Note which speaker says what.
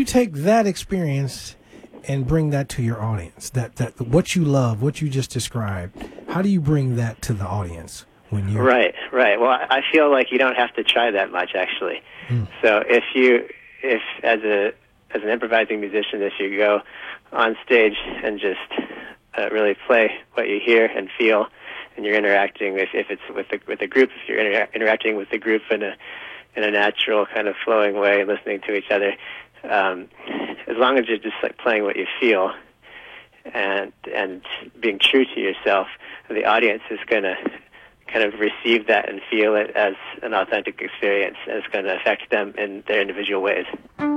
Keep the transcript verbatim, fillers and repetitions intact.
Speaker 1: take that experience and bring that to your audience? That that what you love, what you just described. How do you bring that to the audience when you?
Speaker 2: Right, right. Well, I feel like you don't have to try that much, actually. Mm. So if you, if as a as an improvising musician, if you go on stage and just uh, really play what you hear and feel, and you're interacting, if, if it's with the, with a group, if you're inter- interacting with the group in a in a natural kind of flowing way, listening to each other, um, as long as you're just like playing what you feel and and being true to yourself, the audience is going to kind of receive that and feel it as an authentic experience, and it's going to affect them in their individual ways.